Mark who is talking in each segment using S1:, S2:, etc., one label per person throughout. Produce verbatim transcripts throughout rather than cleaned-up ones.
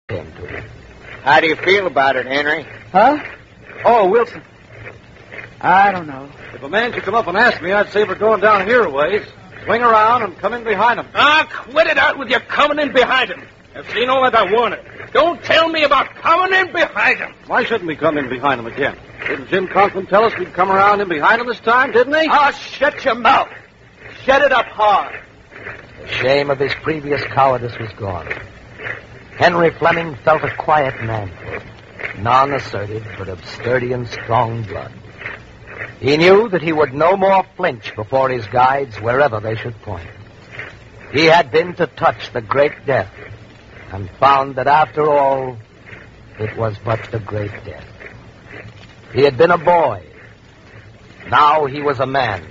S1: came to him.
S2: How do you feel about it, Henry?
S3: Huh? Oh, Wilson. I don't know.
S4: If a man should come up and ask me, I'd say we're going down here a ways. Swing around and come in behind him.
S5: Ah, quit it out with your coming in behind him. I've seen all that I wanted. Don't tell me about coming in behind him.
S4: Why shouldn't we come in behind him again? Didn't Jim Conklin tell us we'd come around in behind him this time, didn't he?
S3: Ah, shut your mouth. Shut it up hard.
S1: The shame of his previous cowardice was gone. Henry Fleming felt a quiet manhood, non-assertive, but of sturdy and strong blood. He knew that he would no more flinch before his guides wherever they should point. He had been to touch the great death and found that after all, it was but the great death. He had been a boy. Now he was a man.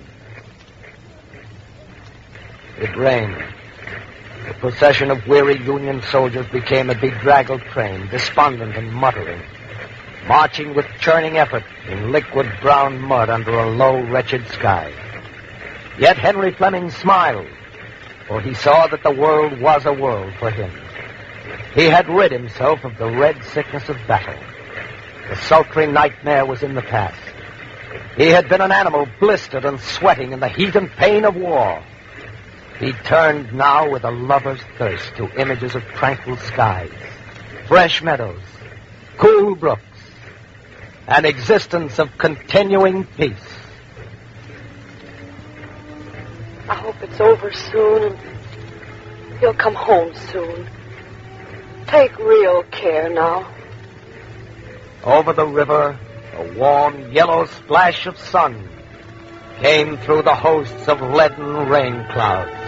S1: It rained. The procession of weary Union soldiers became a bedraggled train, despondent and muttering, marching with churning effort in liquid brown mud under a low, wretched sky. Yet Henry Fleming smiled, for he saw that the world was a world for him. He had rid himself of the red sickness of battle. The sultry nightmare was in the past. He had been an animal blistered and sweating in the heat and pain of war. He turned now with a lover's thirst to images of tranquil skies, fresh meadows, cool brooks, an existence of continuing peace.
S6: I hope it's over soon and he'll come home soon. Take real care now.
S1: Over the river, a warm yellow splash of sun came through the hosts of leaden rain clouds.